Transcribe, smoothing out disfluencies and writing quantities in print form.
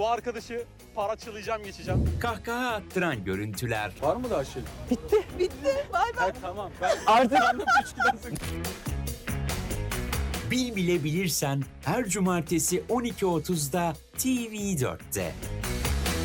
Bu arkadaşı parçalayacağım, geçeceğim. Kahkaha attıran görüntüler, Var mı daha şey? Bitti. Bay bay. Tamam. Ben Artık sandım 3 gidersin. Bil Bile Bilirsen her cumartesi 12.30'da TV4'te.